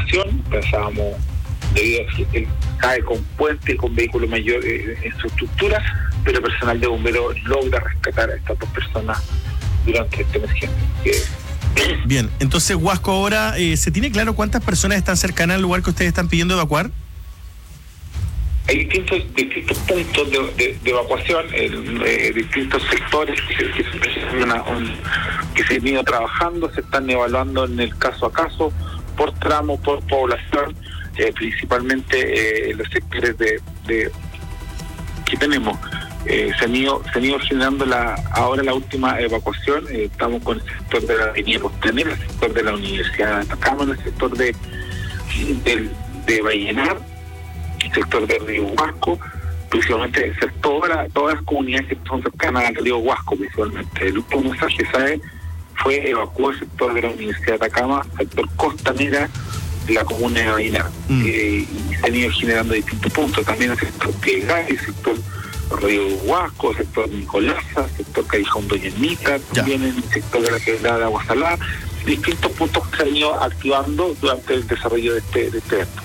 evacuación. Pensábamos, debido a que él cae con puente y con vehículos mayores en su estructura, pero el personal de bomberos logra rescatar a estas dos personas durante esta emergencia. Bien, entonces Huasco ahora, ¿se tiene claro cuántas personas están cercanas al lugar que ustedes están pidiendo evacuar? Hay distintos puntos de evacuación, distintos sectores que se han ido trabajando, se están evaluando en el caso a caso, por tramo, por población, principalmente los sectores que tenemos. Se han ido generando ahora la última evacuación. Estamos con el sector de la avenida Costanera, el sector de la Universidad de Atacama, el sector de Vallenar, el sector de Río Huasco, principalmente todas las comunidades que son cercanas al río Huasco, principalmente. El último mensaje, ¿sabe? Fue evacuar el sector de la Universidad de Atacama, el sector Costanera de la comuna de Vallenar. Y se han ido generando distintos puntos, también el sector Quegay, el sector Río Huasco, el sector Nicolasa, el sector Callejón Doña Anita, también en el sector de la Quebrada de Agua Salada, distintos puntos que se han ido activando durante el desarrollo de este evento.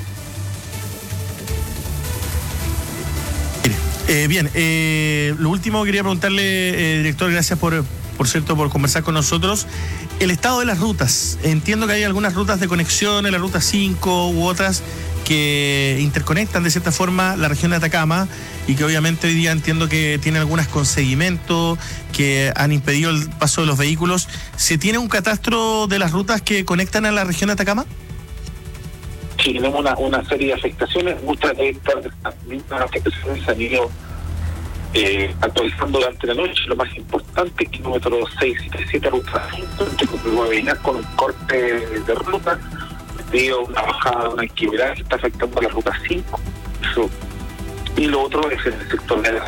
Bien, lo último quería preguntarle, director, gracias por conversar con nosotros. El estado de las rutas. Entiendo que hay algunas rutas de conexión en la ruta 5 u otras que interconectan de cierta forma la región de Atacama y que obviamente hoy día entiendo que tienen algunas con seguimiento que han impedido el paso de los vehículos. ¿Se tiene un catastro de las rutas que conectan a la región de Atacama? Sí, tenemos una serie de afectaciones. Muchas de estas mismas afectaciones se han ido actualizando durante la noche. Lo más importante, kilómetro 677, ruta 5, con un corte de ruta, debido a una bajada, una actividad que está afectando a la ruta 5. Y lo otro es el sector de la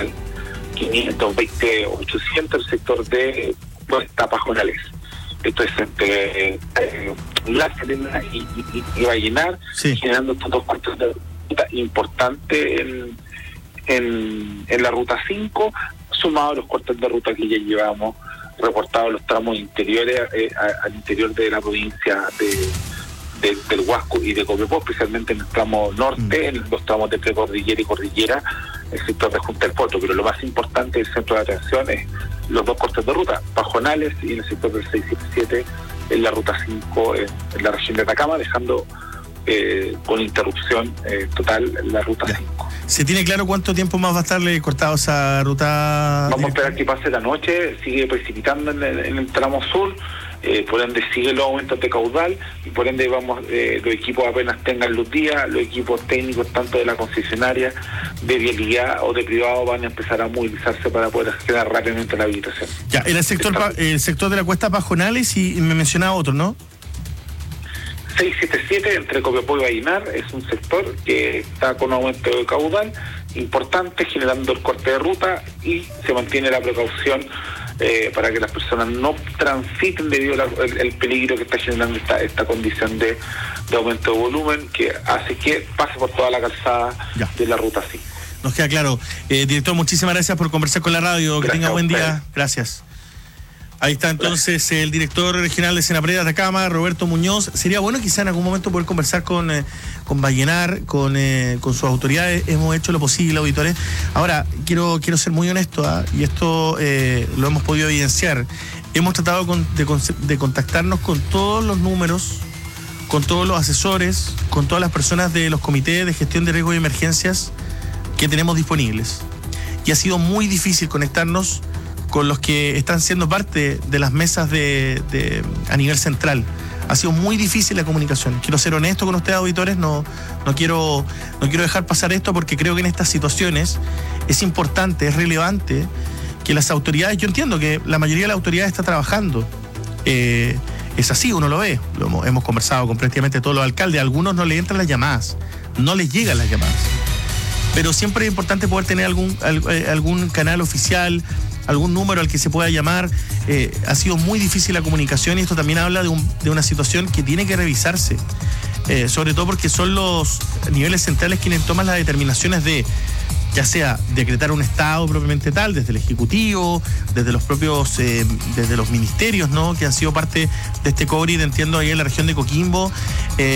520-800, el sector de Pajonales. Esto es entre La Serena y Vallenar, generando estos dos cortes de ruta importantes en la ruta 5, sumado a los cortes de ruta que ya llevamos reportados los tramos interiores al interior de la provincia del Huasco y de Copiapó, especialmente en el tramo norte, en los tramos de precordillera y cordillera, el sector de Junta del Puerto. Pero lo más importante del centro de atención es los dos cortes de ruta, Pajonales y en el sector del 677 en la ruta 5 en la región de Atacama, dejando con interrupción total la ruta 5. ¿Se tiene claro cuánto tiempo más va a estarle cortado esa ruta? Vamos a esperar que pase la noche, sigue precipitando en el tramo sur, por ende sigue los aumentos de caudal y por ende los equipos apenas tengan luz día, los equipos técnicos tanto de la concesionaria, de vialidad o de privado van a empezar a movilizarse para poder acceder rápidamente a la habilitación. Ya, el sector de la Cuesta Pajonales y me mencionaba otro, ¿no? 677 entre Copiapó y Vallenar es un sector que está con aumento de caudal importante, generando el corte de ruta y se mantiene la precaución para que las personas no transiten debido al peligro que está generando esta condición de aumento de volumen que hace que pase por toda la calzada de la ruta 5. Nos queda claro. Director, muchísimas gracias por conversar con la radio. Que tenga buen día. Gracias. Ahí está entonces el director regional de Senapred de Atacama, Roberto Muñoz. Sería bueno quizá en algún momento poder conversar con Vallenar, con sus autoridades. Hemos hecho lo posible, auditores. Ahora, quiero ser muy honesto, y esto lo hemos podido evidenciar. Hemos tratado de contactarnos con todos los números, con todos los asesores, con todas las personas de los comités de gestión de riesgos y emergencias que tenemos disponibles. Y ha sido muy difícil conectarnos con los que están siendo parte de las mesas a nivel central. Ha sido muy difícil la comunicación. Quiero ser honesto con ustedes, auditores, no quiero dejar pasar esto porque creo que en estas situaciones es importante, es relevante que las autoridades, yo entiendo que la mayoría de las autoridades está trabajando, es así, uno lo ve, hemos conversado con prácticamente todos los alcaldes, a algunos no les entran las llamadas, no les llegan las llamadas, pero siempre es importante poder tener algún canal oficial, algún número al que se pueda llamar. Ha sido muy difícil la comunicación y esto también habla de una situación que tiene que revisarse, sobre todo porque son los niveles centrales quienes toman las determinaciones de, ya sea decretar un estado propiamente tal, desde el Ejecutivo, desde los propios, desde los ministerios, ¿no?, que han sido parte de este COVID, entiendo, ahí en la región de Coquimbo,